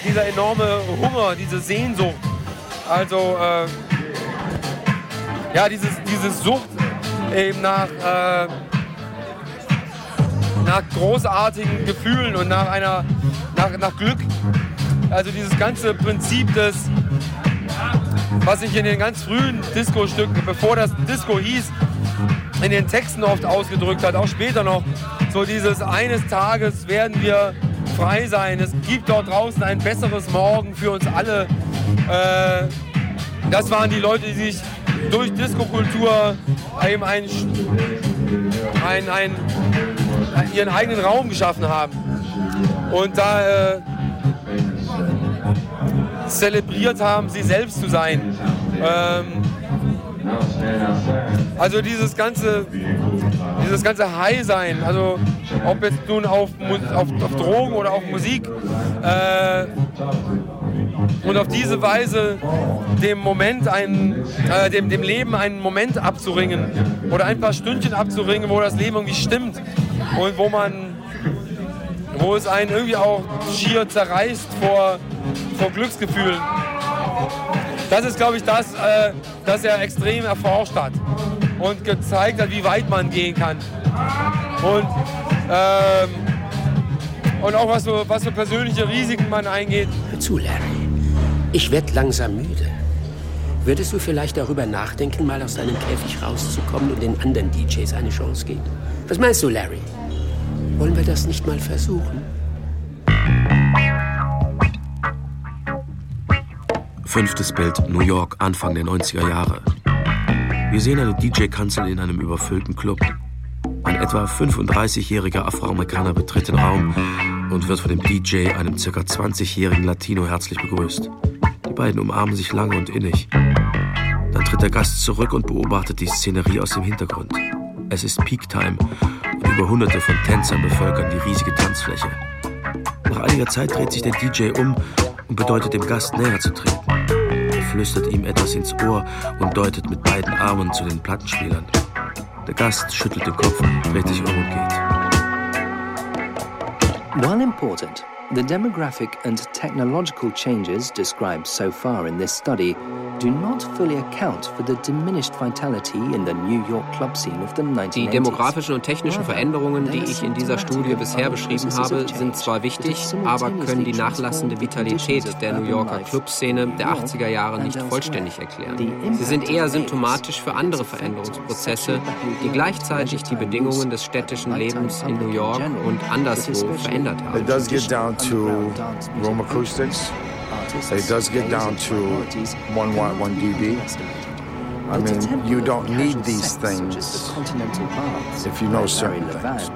dieser enorme Hunger, diese Sehnsucht, also diese Sucht eben nach großartigen Gefühlen und nach Glück. Also dieses ganze Prinzip was sich in den ganz frühen Disco-Stücken, bevor das Disco hieß, in den Texten oft ausgedrückt hat, auch später noch, so dieses eines Tages werden wir frei sein, es gibt dort draußen ein besseres Morgen für uns alle. Das waren die Leute, die sich durch Disco-Kultur eben ihren eigenen Raum geschaffen haben und da zelebriert haben, sie selbst zu sein. Also dieses ganze High-Sein, also ob jetzt nun auf Drogen oder auf Musik, und auf diese Weise dem Leben einen Moment abzuringen oder ein paar Stündchen abzuringen, wo das Leben irgendwie stimmt und wo es einen irgendwie auch schier zerreißt vor Glücksgefühlen. Das ist, glaube ich, das er extrem erforscht hat und gezeigt hat, wie weit man gehen kann. Und auch was für persönliche Risiken man eingeht. Hör zu, Larry. Ich werde langsam müde. Würdest du vielleicht darüber nachdenken, mal aus deinem Käfig rauszukommen und den anderen DJs eine Chance geben? Was meinst du, Larry? Wollen wir das nicht mal versuchen? Fünftes Bild, New York, Anfang der 90er Jahre. Wir sehen eine DJ-Kanzel in einem überfüllten Club. Ein etwa 35-jähriger Afroamerikaner betritt den Raum und wird von dem DJ, einem ca. 20-jährigen Latino, herzlich begrüßt. Die beiden umarmen sich lange und innig. Dann tritt der Gast zurück und beobachtet die Szenerie aus dem Hintergrund. Es ist Peak-Time und über Hunderte von Tänzern bevölkern die riesige Tanzfläche. Nach einiger Zeit dreht sich der DJ um und bedeutet dem Gast, näher zu treten. Er flüstert ihm etwas ins Ohr und deutet mit beiden Armen zu den Plattenspielern. Der Gast schüttelt den Kopf, dreht sich um und geht. While important, the demographic and technological changes described so far in this study do not fully account for the diminished vitality in the New York club scene of the 1980s. Die demografischen und technischen Veränderungen, die ich in dieser Studie bisher beschrieben habe, sind zwar wichtig, aber können die nachlassende Vitalität der New Yorker Clubszene der 80er Jahre nicht vollständig erklären. Sie sind eher symptomatisch für andere Veränderungsprozesse, die gleichzeitig die Bedingungen des städtischen Lebens in New York und anderswo verändert haben. It does get down to room acoustics. It does get down to 1 watt, 1 dB. I mean, you don't need these things if you know certain things.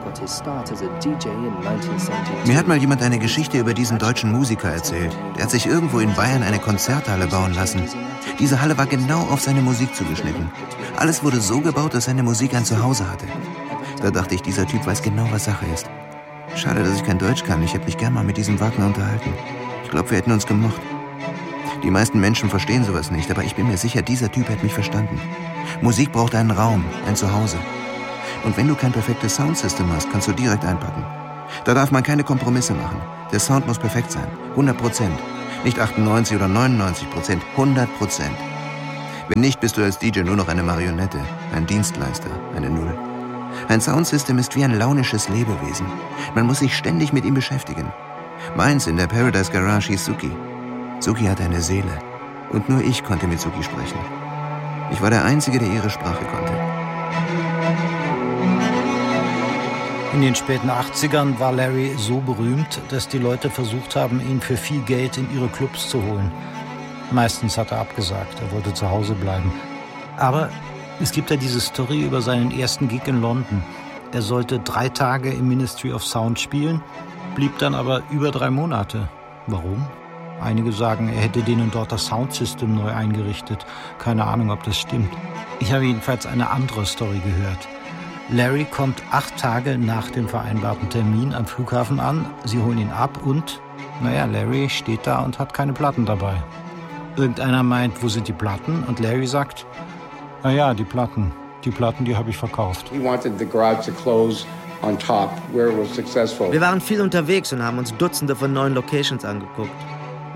Mir hat mal jemand eine Geschichte über diesen deutschen Musiker erzählt. Der hat sich irgendwo in Bayern eine Konzerthalle bauen lassen. Diese Halle war genau auf seine Musik zugeschnitten. Alles wurde so gebaut, dass seine Musik ein Zuhause hatte. Da dachte ich, dieser Typ weiß genau, was Sache ist. Schade, dass ich kein Deutsch kann. Ich hätte mich gern mal mit diesem Wagner unterhalten. Ich glaube, wir hätten uns gemocht. Die meisten Menschen verstehen sowas nicht, aber ich bin mir sicher, dieser Typ hätte mich verstanden. Musik braucht einen Raum, ein Zuhause. Und wenn du kein perfektes Soundsystem hast, kannst du direkt einpacken. Da darf man keine Kompromisse machen. Der Sound muss perfekt sein, 100%. Nicht 98 oder 99%, 100%. Wenn nicht, bist du als DJ nur noch eine Marionette, ein Dienstleister, eine Null. Ein Soundsystem ist wie ein launisches Lebewesen. Man muss sich ständig mit ihm beschäftigen. Meins in der Paradise Garage hieß Suki. Suki hatte eine Seele. Und nur ich konnte mit Suki sprechen. Ich war der Einzige, der ihre Sprache konnte. In den späten 80ern war Larry so berühmt, dass die Leute versucht haben, ihn für viel Geld in ihre Clubs zu holen. Meistens hat er abgesagt, er wollte zu Hause bleiben. Aber es gibt ja diese Story über seinen ersten Gig in London. Er sollte 3 Tage im Ministry of Sound spielen, blieb dann aber über 3 Monate. Warum? Einige sagen, er hätte denen dort das Soundsystem neu eingerichtet. Keine Ahnung, ob das stimmt. Ich habe jedenfalls eine andere Story gehört. Larry kommt 8 Tage nach dem vereinbarten Termin am Flughafen an. Sie holen ihn ab und, Larry steht da und hat keine Platten dabei. Irgendeiner meint, wo sind die Platten? Und Larry sagt, die Platten. Die Platten, die habe ich verkauft. He wanted the garage to close on top, where it was successful. Wir waren viel unterwegs und haben uns Dutzende von neuen Locations angeguckt.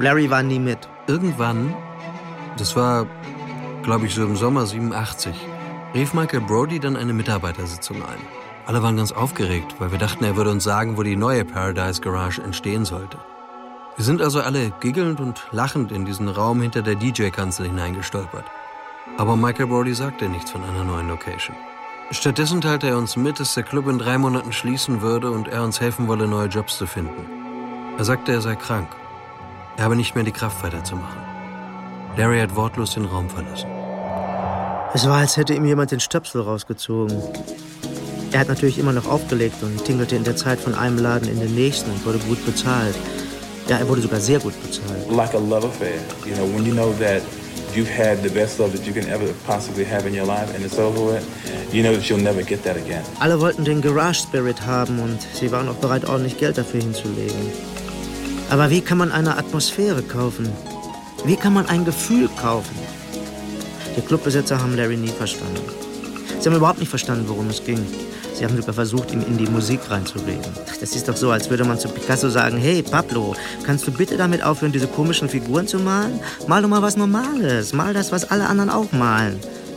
Larry war nie mit. Irgendwann, das war, glaube ich, so im Sommer 87, rief Michael Brody dann eine Mitarbeitersitzung ein. Alle waren ganz aufgeregt, weil wir dachten, er würde uns sagen, wo die neue Paradise Garage entstehen sollte. Wir sind also alle giggelnd und lachend in diesen Raum hinter der DJ-Kanzel hineingestolpert. Aber Michael Brody sagte nichts von einer neuen Location. Stattdessen teilte er uns mit, dass der Club in 3 Monaten schließen würde und er uns helfen wolle, neue Jobs zu finden. Er sagte, er sei krank. Er habe nicht mehr die Kraft, weiterzumachen. Larry hat wortlos den Raum verlassen. Es war, als hätte ihm jemand den Stöpsel rausgezogen. Er hat natürlich immer noch aufgelegt und tingelte in der Zeit von einem Laden in den nächsten und wurde gut bezahlt. Ja, er wurde sogar sehr gut bezahlt. Like a love affair, you know, when you know that you've had the best love that you can ever possibly have in your life and it's over with, you know that you'll never get that again. Alle wollten den Garage Spirit haben und sie waren auch bereit, ordentlich Geld dafür hinzulegen. Aber wie kann man eine Atmosphäre kaufen? Wie kann man ein Gefühl kaufen? Die Clubbesitzer haben Larry nie verstanden. Sie haben überhaupt nicht verstanden, worum es ging. Sie haben sogar versucht, ihm in die Musik reinzureden. Das ist doch so, als würde man zu Picasso sagen, hey Pablo, kannst du bitte damit aufhören, diese komischen Figuren zu malen? Mal doch mal was Normales. Mal das, was alle anderen auch malen.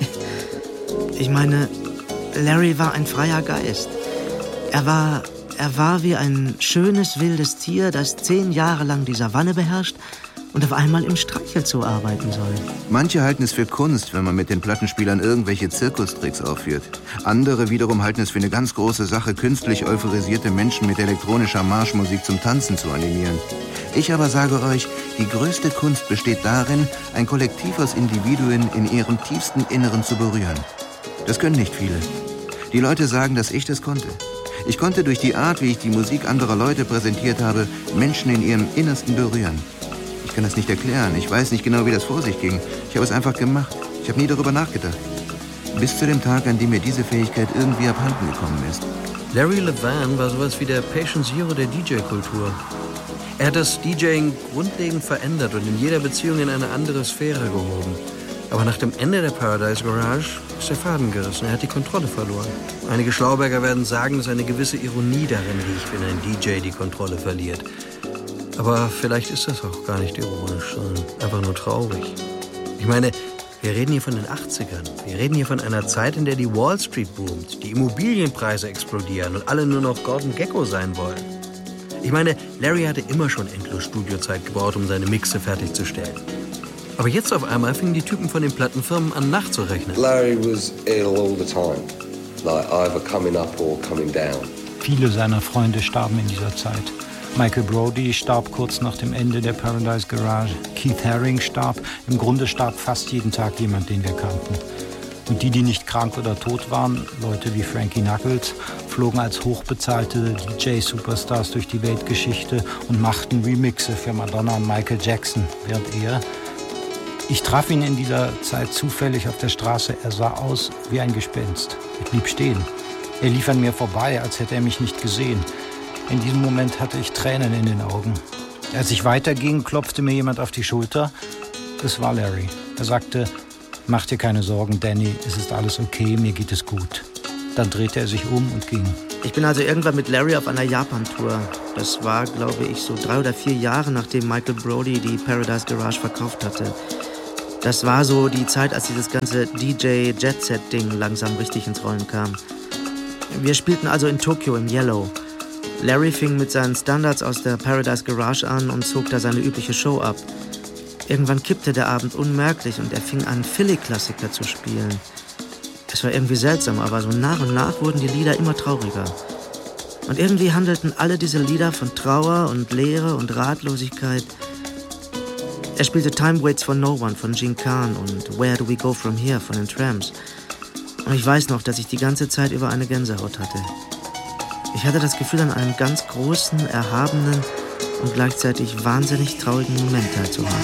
Ich meine, Larry war ein freier Geist. Er war wie ein schönes, wildes Tier, das 10 Jahre lang die Savanne beherrscht und auf einmal im Streichelzoo arbeiten soll. Manche halten es für Kunst, wenn man mit den Plattenspielern irgendwelche Zirkustricks aufführt. Andere wiederum halten es für eine ganz große Sache, künstlich euphorisierte Menschen mit elektronischer Marschmusik zum Tanzen zu animieren. Ich aber sage euch, die größte Kunst besteht darin, ein Kollektiv aus Individuen in ihrem tiefsten Inneren zu berühren. Das können nicht viele. Die Leute sagen, dass ich das konnte. Ich konnte durch die Art, wie ich die Musik anderer Leute präsentiert habe, Menschen in ihrem Innersten berühren. Ich kann das nicht erklären. Ich weiß nicht genau, wie das vor sich ging. Ich habe es einfach gemacht. Ich habe nie darüber nachgedacht. Bis zu dem Tag, an dem mir diese Fähigkeit irgendwie abhanden gekommen ist. Larry Levan war sowas wie der Patient Zero der DJ-Kultur. Er hat das DJing grundlegend verändert und in jeder Beziehung in eine andere Sphäre gehoben. Aber nach dem Ende der Paradise Garage ist der Faden gerissen. Er hat die Kontrolle verloren. Einige Schlauberger werden sagen, dass eine gewisse Ironie darin liegt, wenn ein DJ die Kontrolle verliert. Aber vielleicht ist das auch gar nicht ironisch, sondern einfach nur traurig. Ich meine, wir reden hier von den 80ern. Wir reden hier von einer Zeit, in der die Wall Street boomt, die Immobilienpreise explodieren und alle nur noch Gordon Gekko sein wollen. Ich meine, Larry hatte immer schon endlos Studiozeit gebraucht, um seine Mixe fertigzustellen. Aber jetzt auf einmal fingen die Typen von den Plattenfirmen an, nachzurechnen. Larry was ill all the time, like either coming up or coming down. Viele seiner Freunde starben in dieser Zeit. Michael Brody starb kurz nach dem Ende der Paradise Garage. Keith Haring starb. Im Grunde starb fast jeden Tag jemand, den wir kannten. Und die nicht krank oder tot waren, Leute wie Frankie Knuckles, flogen als hochbezahlte DJ-Superstars durch die Weltgeschichte und machten Remixe für Madonna und Michael Jackson, während ich traf ihn in dieser Zeit zufällig auf der Straße. Er sah aus wie ein Gespenst. Ich blieb stehen. Er lief an mir vorbei, als hätte er mich nicht gesehen. In diesem Moment hatte ich Tränen in den Augen. Als ich weiterging, klopfte mir jemand auf die Schulter. Es war Larry. Er sagte, mach dir keine Sorgen, Danny, es ist alles okay, mir geht es gut. Dann drehte er sich um und ging. Ich bin also irgendwann mit Larry auf einer Japan-Tour. Das war, glaube ich, so 3 oder 4 Jahre, nachdem Michael Brody die Paradise Garage verkauft hatte. Das war so die Zeit, als dieses ganze DJ-Jet-Set-Ding langsam richtig ins Rollen kam. Wir spielten also in Tokio im Yellow. Larry fing mit seinen Standards aus der Paradise Garage an und zog da seine übliche Show ab. Irgendwann kippte der Abend unmerklich und er fing an, Philly-Klassiker zu spielen. Es war irgendwie seltsam, aber so nach und nach wurden die Lieder immer trauriger. Und irgendwie handelten alle diese Lieder von Trauer und Leere und Ratlosigkeit. Er spielte Time Waits for No One von Gene Khan und Where Do We Go From Here von den Tramps. Und ich weiß noch, dass ich die ganze Zeit über eine Gänsehaut hatte. Ich hatte das Gefühl, an einem ganz großen, erhabenen und gleichzeitig wahnsinnig traurigen Moment teilzuhaben.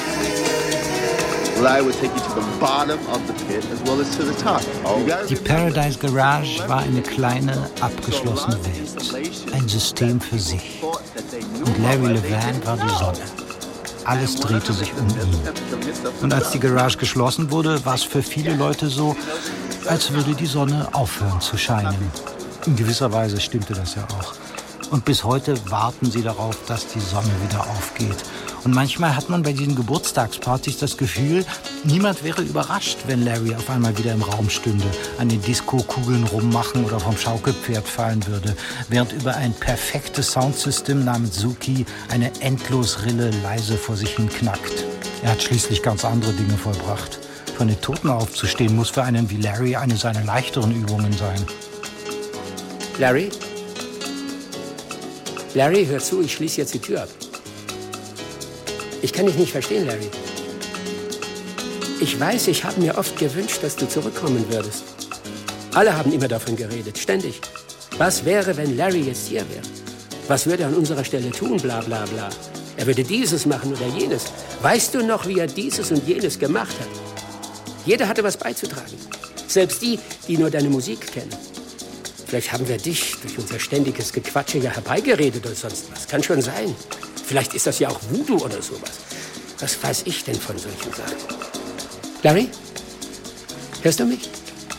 Die Paradise Garage war eine kleine, abgeschlossene Welt. Ein System für sich. Und Larry Levan war die Sonne. Alles drehte sich um ihn. Und als die Garage geschlossen wurde, war es für viele Leute so, als würde die Sonne aufhören zu scheinen. In gewisser Weise stimmte das ja auch. Und bis heute warten sie darauf, dass die Sonne wieder aufgeht. Und manchmal hat man bei diesen Geburtstagspartys das Gefühl, niemand wäre überrascht, wenn Larry auf einmal wieder im Raum stünde, an den Disco-Kugeln rummachen oder vom Schaukelpferd fallen würde, während über ein perfektes Soundsystem namens Zuki eine Endlosrille leise vor sich hin knackt. Er hat schließlich ganz andere Dinge vollbracht. Von den Toten aufzustehen muss für einen wie Larry eine seiner leichteren Übungen sein. Larry? Larry, hör zu, ich schließe jetzt die Tür ab. Ich kann dich nicht verstehen, Larry. Ich weiß, ich habe mir oft gewünscht, dass du zurückkommen würdest. Alle haben immer davon geredet, ständig. Was wäre, wenn Larry jetzt hier wäre? Was würde er an unserer Stelle tun, bla bla bla. Er würde dieses machen oder jenes. Weißt du noch, wie er dieses und jenes gemacht hat? Jeder hatte was beizutragen. Selbst die, die nur deine Musik kennen. Vielleicht haben wir dich durch unser ständiges Gequatsche ja herbeigeredet oder sonst was. Kann schon sein. Vielleicht ist das ja auch Voodoo oder sowas. Was weiß ich denn von solchen Sachen? Larry? Hörst du mich?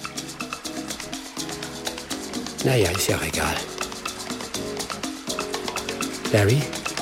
Naja, ist ja auch egal. Larry?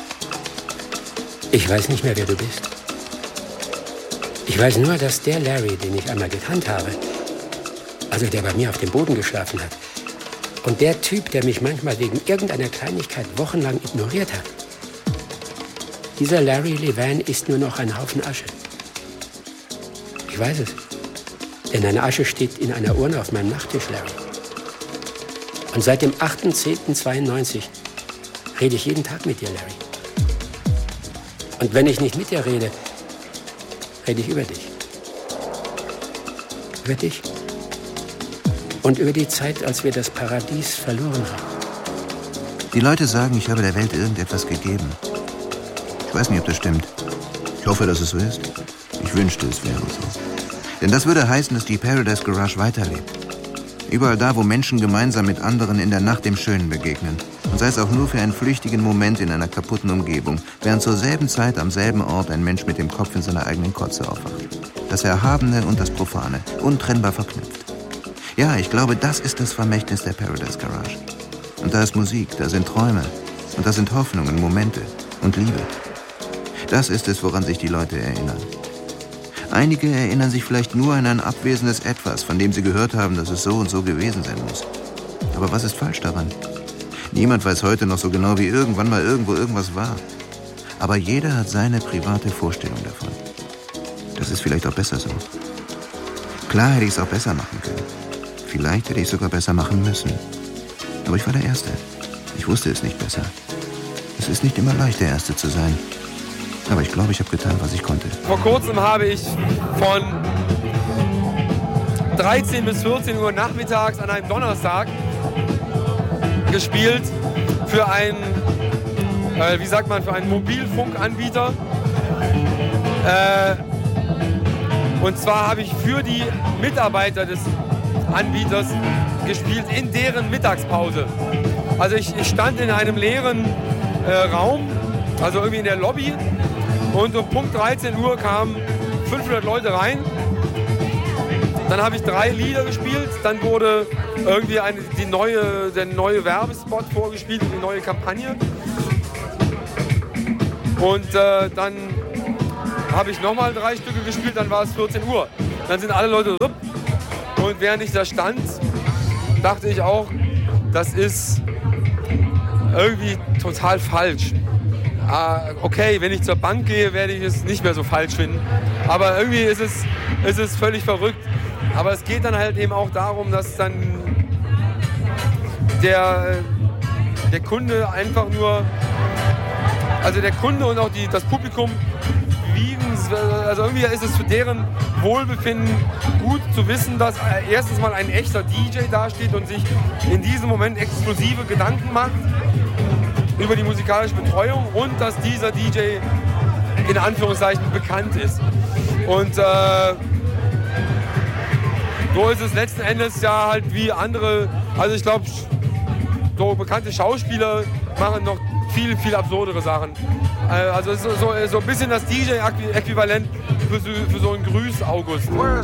Ich weiß nicht mehr, wer du bist. Ich weiß nur, dass der Larry, den ich einmal gekannt habe, also der bei mir auf dem Boden geschlafen hat, und der Typ, der mich manchmal wegen irgendeiner Kleinigkeit wochenlang ignoriert hat, dieser Larry Levan ist nur noch ein Haufen Asche. Ich weiß es. Denn deine Asche steht in einer Urne auf meinem Nachttisch, Larry. Und seit dem 8.10.92 rede ich jeden Tag mit dir, Larry. Und wenn ich nicht mit dir rede, rede ich über dich. Über dich. Und über die Zeit, als wir das Paradies verloren haben. Die Leute sagen, ich habe der Welt irgendetwas gegeben. Ich weiß nicht, ob das stimmt. Ich hoffe, dass es so ist. Ich wünschte, es wäre so. Denn das würde heißen, dass die Paradise Garage weiterlebt. Überall da, wo Menschen gemeinsam mit anderen in der Nacht dem Schönen begegnen. Und sei es auch nur für einen flüchtigen Moment in einer kaputten Umgebung, während zur selben Zeit am selben Ort ein Mensch mit dem Kopf in seiner eigenen Kotze aufwacht. Das Erhabene und das Profane, untrennbar verknüpft. Ja, ich glaube, das ist das Vermächtnis der Paradise Garage. Und da ist Musik, da sind Träume. Und da sind Hoffnungen, Momente und Liebe. Das ist es, woran sich die Leute erinnern. Einige erinnern sich vielleicht nur an ein abwesendes Etwas, von dem sie gehört haben, dass es so und so gewesen sein muss. Aber was ist falsch daran? Niemand weiß heute noch so genau, wie irgendwann mal irgendwo irgendwas war. Aber jeder hat seine private Vorstellung davon. Das ist vielleicht auch besser so. Klar hätte ich es auch besser machen können. Vielleicht hätte ich es sogar besser machen müssen. Aber ich war der Erste. Ich wusste es nicht besser. Es ist nicht immer leicht, der Erste zu sein. Aber ich glaube, ich habe getan, was ich konnte. Vor kurzem habe ich von 13 bis 14 Uhr nachmittags an einem Donnerstag gespielt für einen, für einen Mobilfunkanbieter. Und zwar habe ich für die Mitarbeiter des Anbieters gespielt in deren Mittagspause. Also ich stand in einem leeren Raum, also irgendwie in der Lobby. Und um Punkt 13 Uhr kamen 500 Leute rein. Dann habe ich 3 Lieder gespielt. Dann wurde irgendwie der neue Werbespot vorgespielt, die neue Kampagne. Und dann habe ich nochmal 3 Stücke gespielt. Dann war es 14 Uhr. Dann sind alle Leute rup. Und während ich da stand, dachte ich auch, das ist irgendwie total falsch. Okay, wenn ich zur Bank gehe, werde ich es nicht mehr so falsch finden. Aber irgendwie ist es völlig verrückt. Aber es geht dann halt eben auch darum, dass dann der Kunde einfach nur, also der Kunde und auch das Publikum wiegen, also irgendwie ist es für deren Wohlbefinden gut zu wissen, dass erstens mal ein echter DJ dasteht und sich in diesem Moment exklusive Gedanken macht über die musikalische Betreuung und dass dieser DJ in Anführungszeichen bekannt ist. Und so ist es letzten Endes ja halt wie andere, also ich glaube, so bekannte Schauspieler machen noch viel, viel absurdere Sachen. Also es ist so ein bisschen das DJ-Äquivalent für so einen Grüß August.